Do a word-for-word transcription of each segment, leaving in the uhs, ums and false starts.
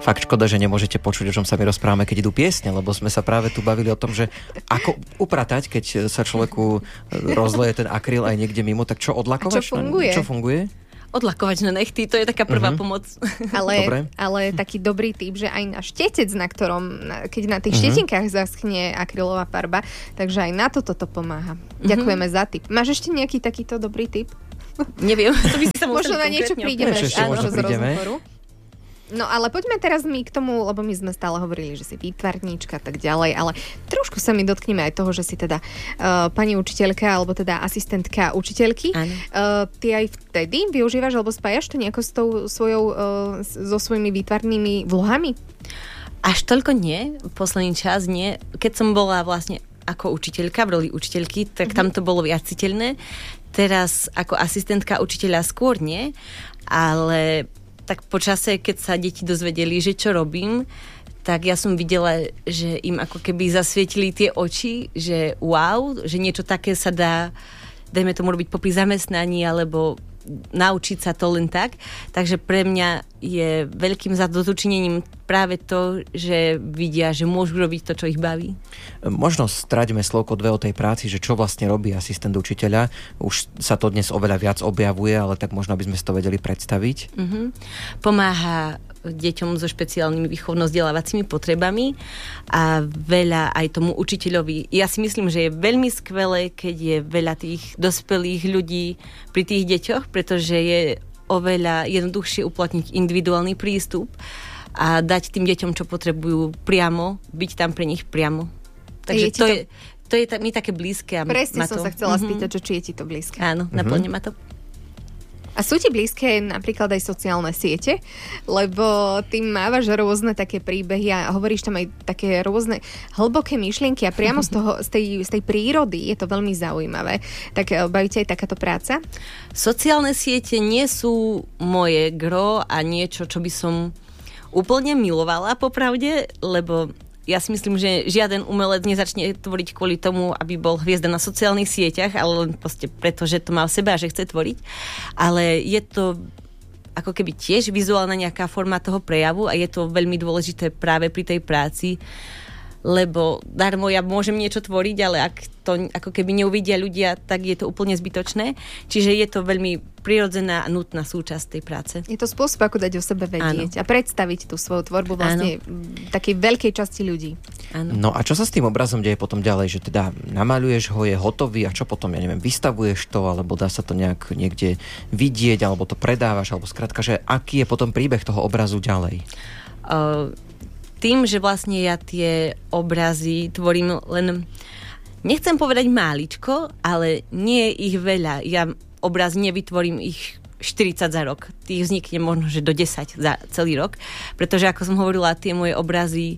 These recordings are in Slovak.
Fakt škoda, že nemôžete počuť, o čom sa my rozprávame, keď idú piesne, lebo sme sa práve tu bavili o tom, že ako upratať, keď sa človeku rozleje ten akryl aj niekde mimo, tak čo odlakovať? Čo funguje? Čo funguje? Odlakovať na nechty, to je taká prvá uh-huh. pomoc. Ale, ale taký dobrý tip, že aj na štetec, na ktorom, na, keď na tých uh-huh. štetinkách zaschne akrylová farba, takže aj na toto to pomáha. Uh-huh. Ďakujeme za tip. Máš ešte nejaký takýto dobrý tip? Neviem, to by si sa možno na niečo prídeme ešte možno z rozhovoru. No ale poďme teraz my k tomu, lebo my sme stále hovorili, že si výtvarníčka a tak ďalej, ale trošku sa mi dotkneme aj toho, že si teda uh, pani učiteľka, alebo teda asistentka učiteľky. Uh, ty aj vtedy využívaš, alebo spájaš to nejako s tou svojou, uh, so svojimi výtvarnými vlohami? Až toľko nie, posledný čas nie. Keď som bola vlastne ako učiteľka, v roli učiteľky, tak mm-hmm. tam to bolo viac citeľné. Teraz ako asistentka učiteľa skôr nie, ale tak po čase, keď sa deti dozvedeli, že čo robím, tak ja som videla, že im ako keby zasvietili tie oči, že wow, že niečo také sa dá, dajme tomu robiť popri zamestnaní, alebo naučiť sa to len tak. Takže pre mňa je veľkým zadozučinením práve to, že vidia, že môžu robiť to, čo ich baví. Možno stráťme slovko dve o tej práci, že čo vlastne robí asistent učiteľa. Už sa to dnes oveľa viac objavuje, ale tak možno by sme si to vedeli predstaviť. Uh-huh. Pomáha deťom so špeciálnymi výchovno-vzdelávacími potrebami a veľa aj tomu učiteľovi. Ja si myslím, že je veľmi skvelé, keď je veľa tých dospelých ľudí pri tých deťoch, pretože je oveľa jednoduchšie uplatniť individuálny prístup a dať tým deťom, čo potrebujú priamo, byť tam pre nich priamo. Takže je to, to je, to je mi také blízke. A presne som to... sa chcela mm-hmm. spýtať, že či je ti to blízke. Áno, mm-hmm. naplňa ma to. A sú ti blízke napríklad aj sociálne siete? Lebo ty mávaš rôzne také príbehy a hovoríš tam aj také rôzne hlboké myšlienky a priamo z, toho, z, tej, z tej prírody je to veľmi zaujímavé. Tak baví ťa aj takáto práca? Sociálne siete nie sú moje gro a niečo, čo by som úplne milovala popravde, lebo ja si myslím, že žiaden umelec nezačne tvoriť kvôli tomu, aby bol hviezda na sociálnych sieťach, ale len proste preto, že to má v sebe a že chce tvoriť. Ale je to ako keby tiež vizuálna nejaká forma toho prejavu a je to veľmi dôležité práve pri tej práci, lebo darmo ja môžem niečo tvoriť, ale ak to ako keby neuvidia ľudia, tak je to úplne zbytočné. Čiže je to veľmi prirodzená a nutná súčasť tej práce. Je to spôsob, ako dať o sebe vedieť. Áno. A predstaviť tú svoju tvorbu vlastne Áno. takej veľkej časti ľudí. Áno. No a čo sa s tým obrazom deje potom ďalej? Že teda namaľuješ ho, je hotový a čo potom, ja neviem, vystavuješ to, alebo dá sa to nejak niekde vidieť, alebo to predávaš, alebo skrátka, že aký je potom príbeh toho obrazu ďalej? Uh, tým, že vlastne ja tie obrazy tvorím len, nechcem povedať máličko, ale nie je ich veľa. Ja obraz nevytvorím ich štyridsať za rok. Tých vznikne možno, že do desať za celý rok. Pretože, ako som hovorila, tie moje obrazy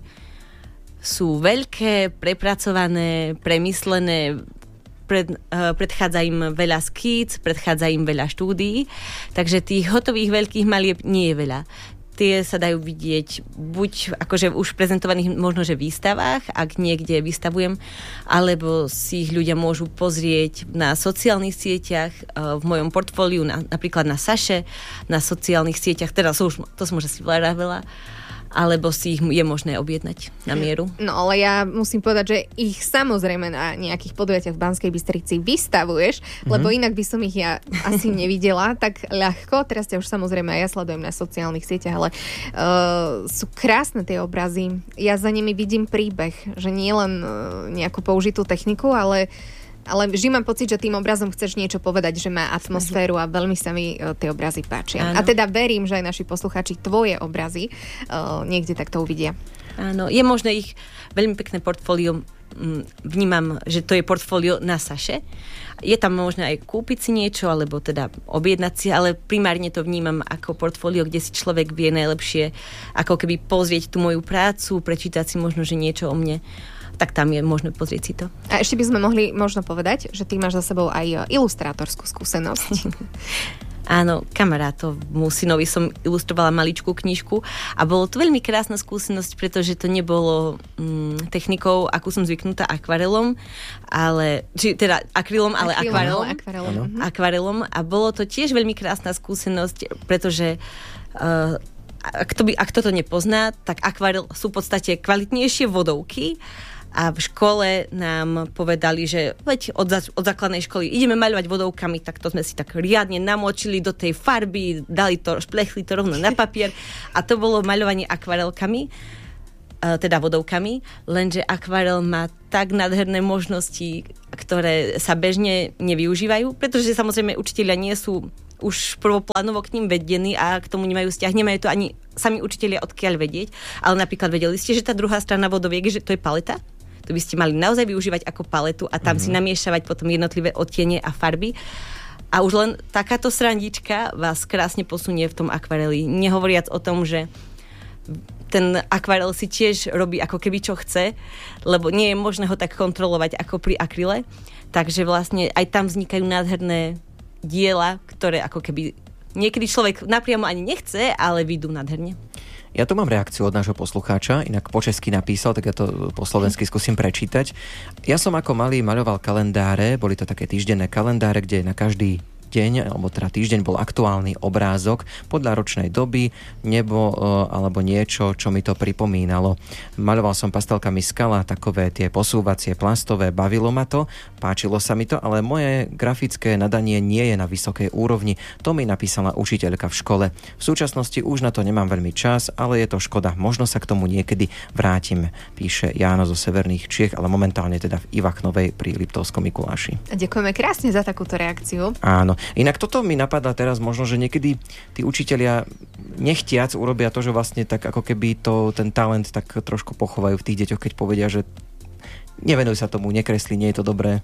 sú veľké, prepracované, premyslené, pred, uh, predchádza im veľa skíc, predchádza im veľa štúdií. Takže tých hotových veľkých malieb nie je veľa. Tie sa dajú vidieť buď akože už prezentovaných možno, že výstavách, ak niekde vystavujem, alebo si ich ľudia môžu pozrieť na sociálnych sieťach, v mojom portfóliu, na, napríklad na Saše, na sociálnych sieťach, teda sú už, to som už asi veľa, veľa, alebo si ich je možné objednať na mieru. No ale ja musím povedať, že ich samozrejme na nejakých podujatiach v Banskej Bystrici vystavuješ, mm-hmm. lebo inak by som ich ja asi nevidela tak ľahko. Teraz ťa už samozrejme aj ja sledujem na sociálnych sieťach, ale uh, sú krásne tie obrazy. Ja za nimi vidím príbeh, že nie len uh, nejakú použitú techniku, ale Ale vždy mám pocit, že tým obrazom chceš niečo povedať, že má atmosféru a veľmi sa mi uh, tie obrazy páčia. Áno. A teda verím, že aj naši poslucháči tvoje obrazy uh, niekde takto uvidia. Áno, je možné ich veľmi pekné portfólio, vnímam, že to je portfólio na Saše. Je tam možné aj kúpiť si niečo, alebo teda objednať si, ale primárne to vnímam ako portfólio, kde si človek vie najlepšie ako keby pozrieť tú moju prácu, prečítať si možno, že niečo o mne. Tak tam je možné pozrieť si to. A ešte by sme mohli možno povedať, že ty máš za sebou aj ilustrátorskú skúsenosť. Áno, kamarátovmu synovi som ilustrovala maličkú knižku a bolo to veľmi krásna skúsenosť, pretože to nebolo mm, technikou, akú som zvyknutá, akvarelom, ale, či teda akrylom, ale akvarelom. Akvarelom. Akvarelom a bolo to tiež veľmi krásna skúsenosť, pretože uh, ak to, by, ak to nepozná, tak akvarel sú v podstate kvalitnejšie vodovky a v škole nám povedali, že veď od, za, od základnej školy ideme maľovať vodovkami, tak to sme si tak riadne namočili do tej farby, dali to, šplechli to rovno na papier a to bolo maľovanie akvarelkami, teda vodovkami, lenže akvarel má tak nádherné možnosti, ktoré sa bežne nevyužívajú, pretože samozrejme učitelia nie sú už prvoplánovo k ním vedení a k tomu nemajú vzťah, nemajú to ani sami učitelia odkiaľ vedieť, ale napríklad vedeli ste, že tá druhá strana vodoviek, že to je paleta? To by ste mali naozaj využívať ako paletu a tam mm-hmm. si namiešavať potom jednotlivé odtiene a farby. A už len takáto srandička vás krásne posunie v tom akvareli. Nehovoriac o tom, že ten akvarel si tiež robí ako keby čo chce, lebo nie je možné ho tak kontrolovať ako pri akryle. Takže vlastne aj tam vznikajú nádherné diela, ktoré ako keby niekedy človek napriamo ani nechce, ale vyjdú nádherne. Ja tu mám reakciu od nášho poslucháča, inak po česky napísal, tak ja to po slovensky skúsim prečítať. Ja som ako malý maľoval kalendáre, boli to také týždenné kalendáre, kde na každý deň, alebo teda týždeň bol aktuálny obrázok podľa ročnej doby, nebo alebo niečo, čo mi to pripomínalo. Maľoval som pastelkami skala, takové tie posúvacie plastové, bavilo ma to, páčilo sa mi to, ale moje grafické nadanie nie je na vysokej úrovni. To mi napísala učiteľka v škole. V súčasnosti už na to nemám veľmi čas, ale je to škoda. Možno sa k tomu niekedy vrátim, píše Jáno zo Severných Čiech, ale momentálne teda v Ivachnovej pri Liptovskom Mikuláši. Ďakujeme krásne za takúto reakciu. Áno. Inak toto mi napadá teraz možno, že niekedy tí učitelia nechtiac urobia to, že vlastne tak ako keby to, ten talent tak trošku pochovajú v tých deťoch, keď povedia, že nevenuj sa tomu, nekresli, nie je to dobré.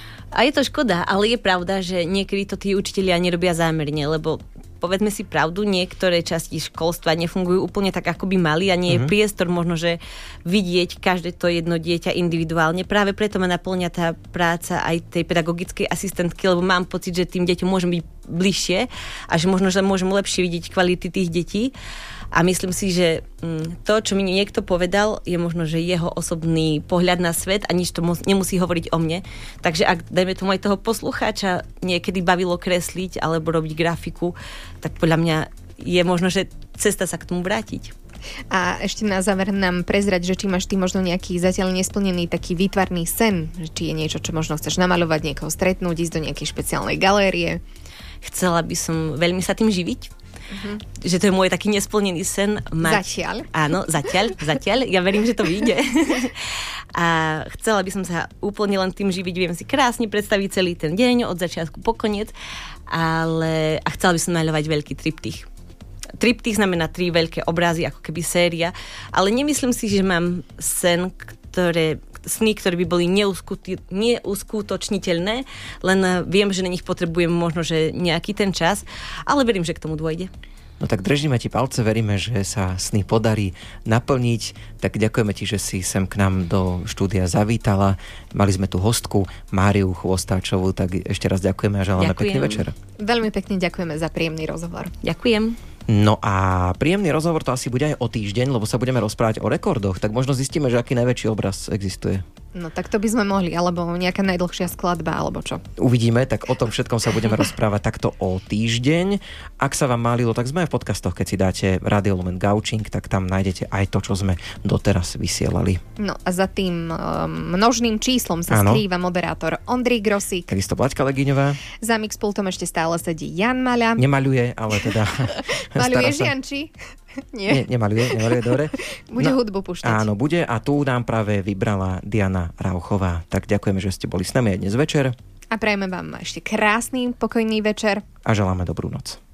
A je to škoda, ale je pravda, že niekedy to tí učitelia nerobia zámerne, lebo povedzme si pravdu, niektoré časti školstva nefungujú úplne tak, ako by mali a nie je mm-hmm. priestor možno, že vidieť každé to jedno dieťa individuálne. Práve preto ma naplňa tá práca aj tej pedagogickej asistentky, lebo mám pocit, že tým deťom môžem byť bližšie a že možno, že môžem lepšie vidieť kvality tých detí. A myslím si, že to, čo mi niekto povedal, je možno, že jeho osobný pohľad na svet a nič to nemusí hovoriť o mne. Takže ak, dajme tomu aj toho poslucháča, niekedy bavilo kresliť alebo robiť grafiku, tak podľa mňa je možno, že cesta sa k tomu vrátiť. A ešte na záver nám prezrať, že či máš ty možno nejaký zatiaľ nesplnený taký výtvarný sen, že či je niečo, čo možno chceš namaľovať, niekoho stretnúť, ísť do nejakej špeciálnej galérie. Chcela by som veľmi sa tým živiť. Uh-huh. Že to je môj taký nesplnený sen. Mať... Zatiaľ. Áno, zatiaľ, zatiaľ. Ja verím, že to vyjde. A chcela by som sa úplne len tým živiť. Viem si krásne predstaviť celý ten deň od začiatku po koniec. Ale... A chcela by som maľovať veľký triptych. Triptych znamená tri veľké obrazy, ako keby séria. Ale nemyslím si, že mám sen, ktoré... sny, ktoré by boli neuskutočniteľné, len viem, že na nich potrebujem možno, že nejaký ten čas, ale verím, že k tomu dôjde. No tak držíme ti palce, veríme, že sa sny podarí naplniť. Tak ďakujeme ti, že si sem k nám do štúdia zavítala. Mali sme tu hostku Máriu Chvostáčovú, tak ešte raz ďakujeme a želáme pekný večer. Veľmi pekne ďakujeme za príjemný rozhovor. Ďakujem. No a príjemný rozhovor to asi bude aj o týždeň, lebo sa budeme rozprávať o rekordoch, tak možno zistíme, že aký najväčší obraz existuje. No tak to by sme mohli, alebo nejaká najdlhšia skladba, alebo čo. Uvidíme, tak o tom všetkom sa budeme rozprávať takto o týždeň. Ak sa vám málilo, tak sme v podcastoch, keď si dáte Radio Lumen Gaučing, tak tam nájdete aj to, čo sme doteraz vysielali. No a za tým um, množným číslom sa ano. skrýva moderátor Ondrej Grosík. Takisto Plaťka Legiňová. Za mixpultom ešte stále sedí Jan Maľa. Nemaľuje, ale teda... Maľuješ, Janči? Nie. Nie, nemaluje, nemaluje, dobre. Bude no, hudbu púšťať. Áno, bude a tu nám práve vybrala Diana Rauchová. Tak ďakujeme, že ste boli s nami aj dnes večer. A prajeme vám ešte krásny, pokojný večer. A želáme dobrú noc.